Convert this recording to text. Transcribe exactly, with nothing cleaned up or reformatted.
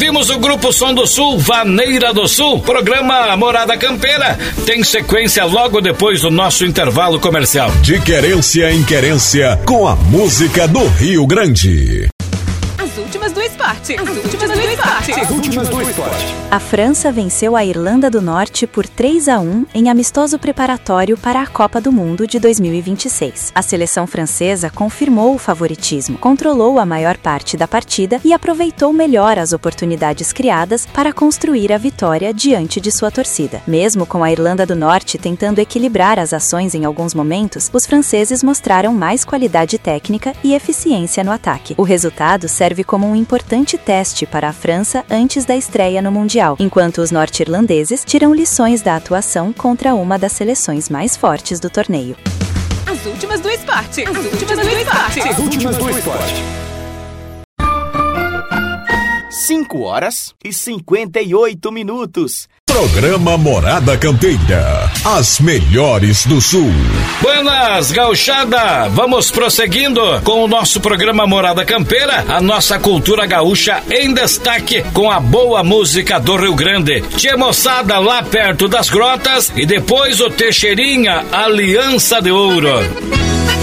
Ouvimos o Grupo Som do Sul, Vaneira do Sul. Programa Morada Campeira tem sequência logo depois do nosso intervalo comercial. De querência em querência, com a música do Rio Grande. As últimas do esporte. As últimas do esporte. As últimas do esporte. A França venceu a Irlanda do Norte por três a um em amistoso preparatório para a Copa do Mundo de dois mil e vinte e seis. A seleção francesa confirmou o favoritismo, controlou a maior parte da partida e aproveitou melhor as oportunidades criadas para construir a vitória diante de sua torcida. Mesmo com a Irlanda do Norte tentando equilibrar as ações em alguns momentos, os franceses mostraram mais qualidade técnica e eficiência no ataque. O resultado serve como um importante teste para a França antes da estreia no Mundial, enquanto os norte-irlandeses tiram lições da atuação contra uma das seleções mais fortes do torneio. As últimas do esporte. As últimas do esporte. As últimas do esporte. cinco horas e cinquenta e oito minutos. Programa Morada Campeira. As melhores do Sul. Buenas, gauchada! Vamos prosseguindo com o nosso programa Morada Campeira, a nossa cultura gaúcha em destaque com a boa música do Rio Grande. Tia moçada lá perto das grotas e depois o Teixeirinha, Aliança de Ouro.